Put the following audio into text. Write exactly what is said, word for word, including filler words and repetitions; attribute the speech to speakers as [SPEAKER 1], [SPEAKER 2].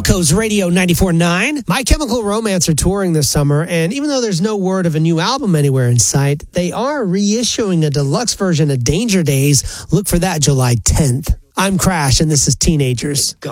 [SPEAKER 1] Coast Radio ninety-four point nine. My Chemical Romance are touring this summer, and even though there's no word of a new album anywhere in sight, they are reissuing a deluxe version of Danger Days. Look for that July tenth. I'm Crash, and this is Teenagers.